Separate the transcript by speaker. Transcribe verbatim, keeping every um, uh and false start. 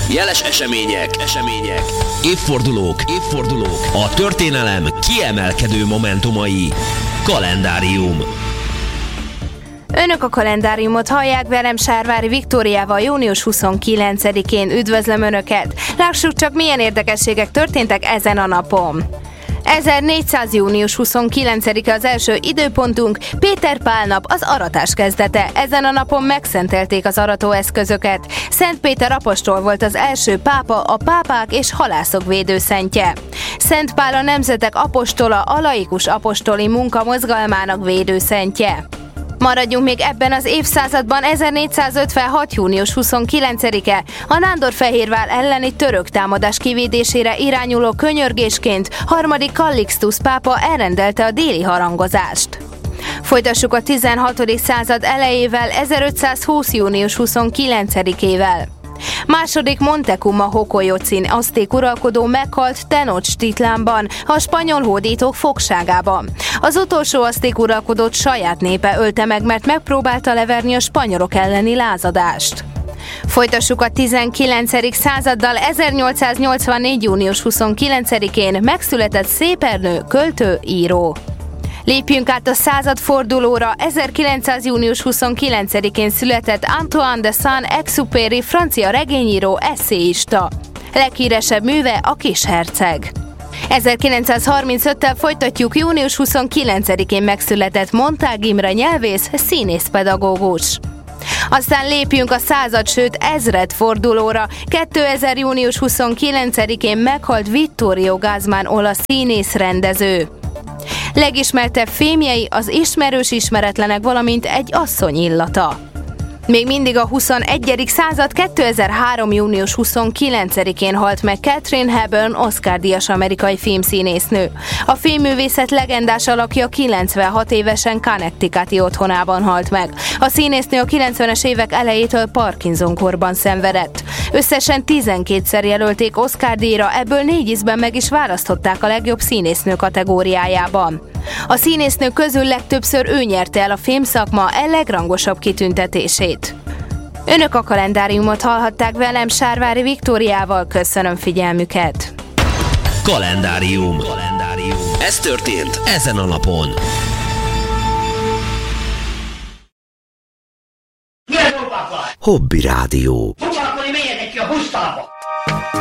Speaker 1: Jeles események, események, évfordulók, évfordulók, a történelem kiemelkedő momentumai. Kalendárium.
Speaker 2: Önök a kalendáriumot hallják, velem Sárvári Viktóriával június huszonkilencedikén. Üdvözlöm Önöket! Lássuk csak, milyen érdekességek történtek ezen a napon. ezernégyszáz. június huszonkilencedike az első időpontunk, Péter Pál nap, az aratás kezdete. Ezen a napon megszentelték az aratóeszközöket. Szent Péter apostol volt az első pápa, a pápák és halászok védőszentje. Szent Pál a nemzetek apostola, a laikus apostoli munka mozgalmának védőszentje. Maradjunk még ebben az évszázadban. ezernégyszázötvenhat. június huszonkilencedike a Nándorfehérvár elleni török támadás kivédésére irányuló könyörgésként harmadik Kallixtusz pápa elrendelte a déli harangozást. Folytassuk a tizenhatodik század elejével, ezerötszázhúsz. június huszonkilencedikével. Második Montezuma Hokolyocin azték uralkodó meghalt Tenochtitlanban, a spanyol hódítók fogságában. Az utolsó azték uralkodót saját népe ölte meg, mert megpróbálta leverni a spanyolok elleni lázadást. Folytassuk a tizenkilencedik századdal. ezernyolcszáznyolcvannégy. június huszonkilencedikén megszületett szépernő, költő, író. Lépjünk át a századfordulóra. ezerkilencszáz. június huszonkilencedikén született Antoine de Saint-Exupéry, francia regényíró, esszéista. Leghíresebb műve a Kisherceg. ezerkilencszázharmincöttel folytatjuk. június huszonkilencedikén megszületett Montág Imre, nyelvész, színészpedagógus. Aztán lépjünk a század, sőt ezredfordulóra. kétezer. június huszonkilencedikén meghalt Vittorio Gassman, olasz színész-rendező. Legismertebb filmjei az Ismerős ismeretlenek, valamint Egy asszony illata. Még mindig a huszonegyedik század. kétezer-három. június huszonkilencedikén halt meg Katharine Hepburn, Oscar-díjas amerikai filmszínésznő. A filmművészet legendás alakja kilencvenhat évesen Connecticuti otthonában halt meg. A színésznő a kilencvenes évek elejétől Parkinson-korban szenvedett. Összesen tizenkétszer jelölték Oscar-díjra, ebből négy ízben meg is választották a legjobb színésznő kategóriájában. A színésznő közül legtöbbször ő nyerte el a filmszakma e legrangosabb kitüntetését. Önök a kalendáriumot hallhatták, velem Sárvári Viktóriával. Köszönöm figyelmüket!
Speaker 1: Kalendárium. Kalendárium. Ez történt ezen a napon.
Speaker 3: Hobby Rádió.
Speaker 4: Pucsákolni mélyetek ki a pusztába!